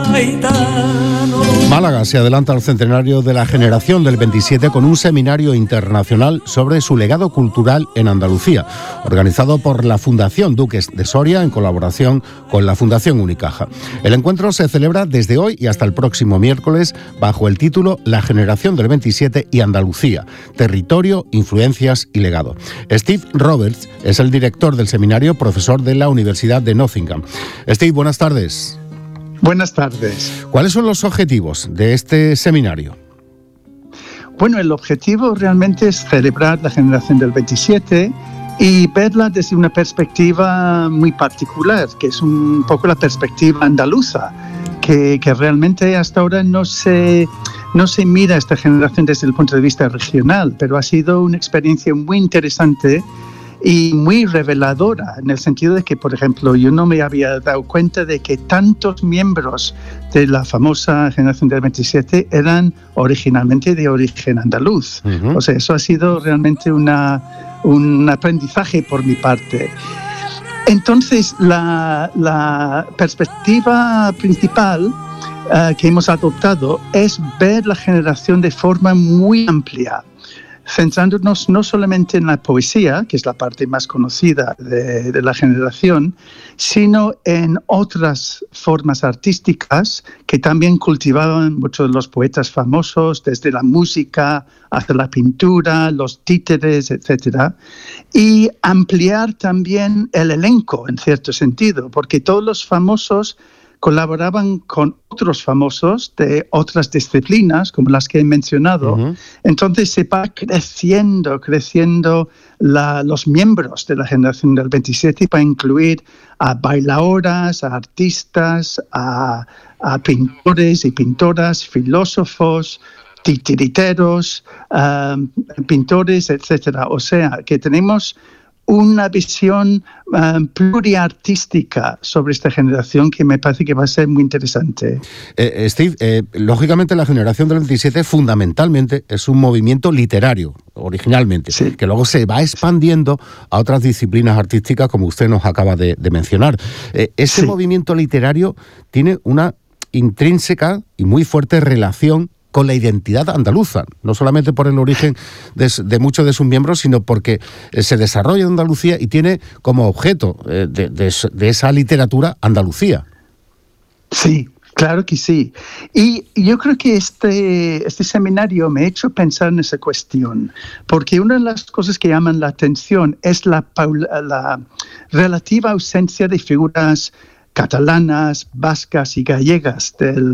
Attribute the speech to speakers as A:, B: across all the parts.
A: Málaga se adelanta al centenario de la generación del 27 con un seminario internacional sobre su legado cultural en Andalucía, organizado por la Fundación Duques de Soria en colaboración con la Fundación Unicaja. El encuentro se celebra desde hoy y hasta el próximo miércoles bajo el título La generación del 27 y Andalucía, territorio, influencias y legado. Steve Roberts es el director del seminario, profesor de la Universidad de Nottingham. Steve, buenas tardes.
B: Buenas tardes.
A: ¿Cuáles son los objetivos de este seminario?
B: Bueno, el objetivo realmente es celebrar la generación del 27 y verla desde una perspectiva muy particular, que es un poco la perspectiva andaluza, que realmente hasta ahora no se mira esta generación desde el punto de vista regional, pero ha sido una experiencia muy interesante y muy reveladora, en el sentido de que, por ejemplo, yo no me había dado cuenta de que tantos miembros de la famosa generación del 27 eran originalmente de origen andaluz. Uh-huh. O sea, eso ha sido realmente un aprendizaje por mi parte. Entonces, la perspectiva principal que hemos adoptado es ver la generación de forma muy amplia, centrándonos no solamente en la poesía, que es la parte más conocida de la generación, sino en otras formas artísticas que también cultivaban muchos de los poetas famosos, desde la música hasta la pintura, los títeres, etc. Y ampliar también el elenco, en cierto sentido, porque todos los famosos colaboraban con otros famosos de otras disciplinas, como las que he mencionado. Uh-huh. Entonces se va creciendo los miembros de la generación del 27 para incluir a bailadoras, a artistas, a pintores y pintoras, filósofos, titiriteros, pintores, etc. O sea, que tenemos una visión pluriartística sobre esta generación que me parece que va a ser muy interesante.
A: Steve, lógicamente la generación del 27 fundamentalmente es un movimiento literario, originalmente, sí, que luego se va expandiendo a otras disciplinas artísticas, como usted nos acaba de mencionar. Ese movimiento literario tiene una intrínseca y muy fuerte relación con la identidad andaluza, no solamente por el origen de muchos de sus miembros, sino porque se desarrolla en Andalucía y tiene como objeto de esa literatura Andalucía.
B: Sí, claro que sí. Y yo creo que este seminario me ha hecho pensar en esa cuestión, porque una de las cosas que llaman la atención es la relativa ausencia de figuras catalanas, vascas y gallegas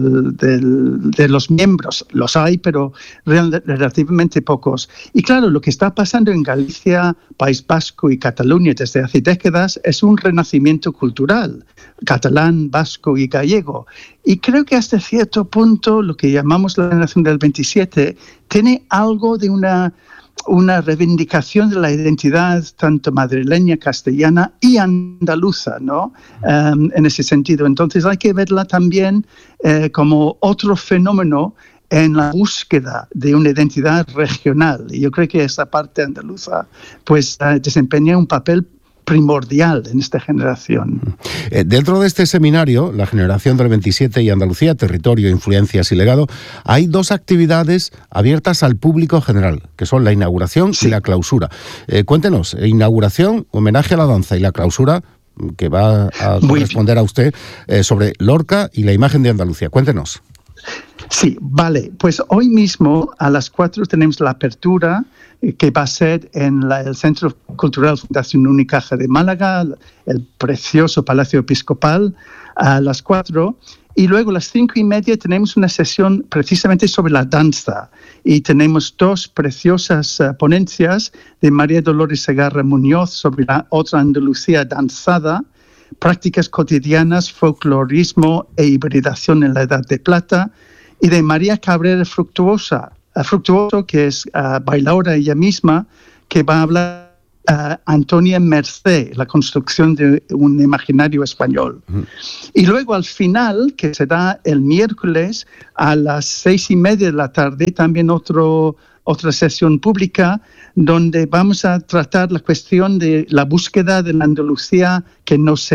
B: de los miembros. Los hay, pero relativamente pocos. Y claro, lo que está pasando en Galicia, País Vasco y Cataluña desde hace décadas es un renacimiento cultural, catalán, vasco y gallego. Y creo que hasta cierto punto lo que llamamos la generación del 27 tiene algo de una reivindicación de la identidad tanto madrileña, castellana y andaluza, ¿no? En ese sentido. Entonces hay que verla también como otro fenómeno en la búsqueda de una identidad regional. Y yo creo que esa parte andaluza pues desempeña un papel primordial en esta generación.
A: Dentro de este seminario, la generación del 27 y Andalucía, territorio, influencias y legado, hay dos actividades abiertas al público general, que son la inauguración y la clausura. Cuéntenos, inauguración, homenaje a la danza, y la clausura, que va a corresponder a usted, sobre Lorca y la imagen de Andalucía. Cuéntenos.
B: Sí, vale. Pues hoy mismo a las 4 tenemos la apertura que va a ser en el Centro Cultural Fundación Unicaja de Málaga, el precioso Palacio Episcopal, a las 4. Y luego a las 5:30 tenemos una sesión precisamente sobre la danza. Y tenemos dos preciosas ponencias de María Dolores Segarra Muñoz sobre la otra Andalucía danzada, prácticas cotidianas, folclorismo e hibridación en la Edad de Plata, y de María Cabrera Fructuoso, que es bailadora ella misma, que va a hablar Antonia Mercé, la construcción de un imaginario español. Uh-huh. Y luego al final, que será el miércoles a las 6:30 de la tarde, también otra sesión pública donde vamos a tratar la cuestión de la búsqueda de la Andalucía que no se ve.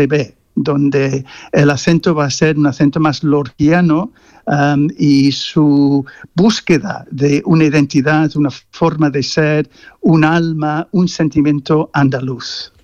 B: donde el acento va a ser un acento más lorquiano, y su búsqueda de una identidad, una forma de ser, un alma, un sentimiento andaluz.